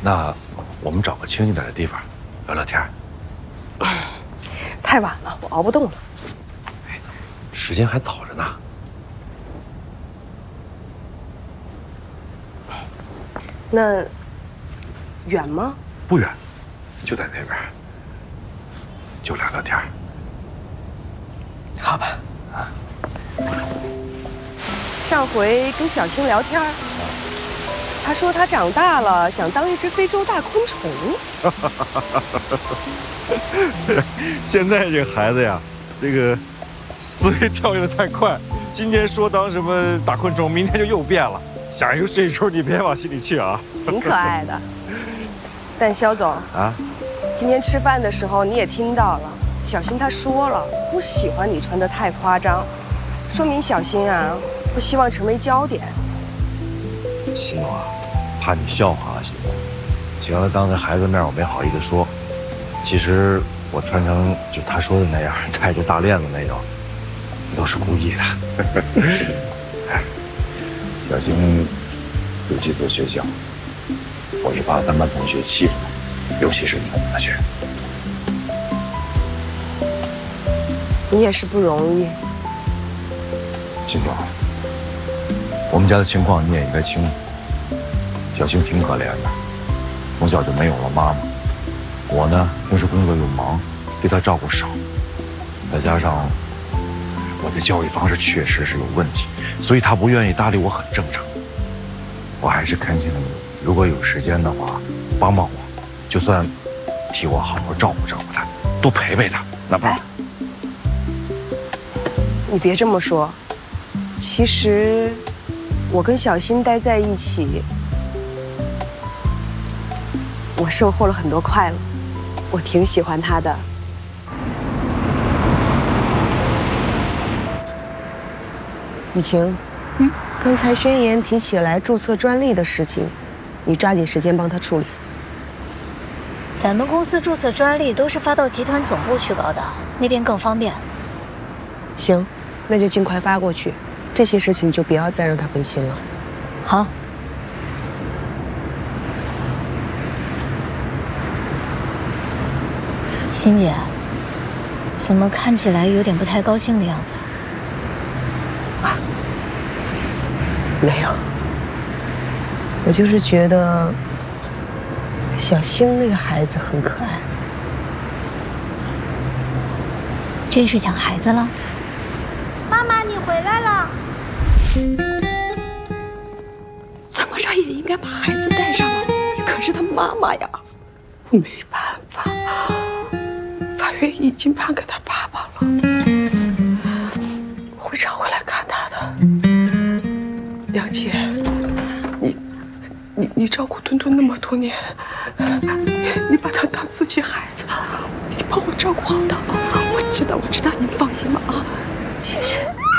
那我们找个清静点的地方聊聊天。 太晚了，我熬不动了。 时间还早着呢。 那远吗？ 不远，就在那边，就聊聊天。 好吧。啊。上回跟小青聊天，他说他长大了想当一只非洲大昆虫。 现在这个孩子呀，这个思维跳跃的太快，今天说当什么大昆虫，明天就又变了。想一个这出你别往心里去啊。 挺可爱的。但肖总啊，今天吃饭的时候你也听到了，小新他说了，不喜欢你穿得太夸张，说明小新啊不希望成为焦点。 心荣啊，怕你笑话啊，心荣。行了，当着孩子面我没好意思说，其实我穿成就他说的那样，戴着大链子那种，都是故意的。 小新有几所学校，我是怕他们同学欺负他，尤其是你们同学。 你也是不容易。 金总，我们家的情况你也应该清楚。小青挺可怜的，从小就没有了妈妈。我呢，平时工作又忙，对她照顾少，再加上我的教育方式确实是有问题，所以她不愿意搭理我很正常。我还是恳请你，如果有时间的话，帮帮我，就算替我好好照顾照顾她，多陪陪她，哪怕…… 你别这么说，其实我跟小新待在一起，我收获了很多快乐，我挺喜欢他的。雨晴，刚才宣言提起来注册专利的事情，你抓紧时间帮他处理。 咱们公司注册专利都是发到集团总部去搞的，那边更方便。 行，那就尽快发过去，这些事情就不要再让他分心了。 好。欣姐，怎么看起来有点不太高兴的样子？ 啊，没有，我就是觉得小星那个孩子很可爱。 这是想孩子了？ 妈妈，你回来了。 怎么着也应该把孩子带上来，你可是他妈妈呀。 我没办法，法院已经判给他爸爸了，我会常回来看他的。梁姐，你照顾墩墩那么多年，你把他当自己孩子，你帮我照顾好他啊！ 我知道，你放心吧啊！ 谢谢。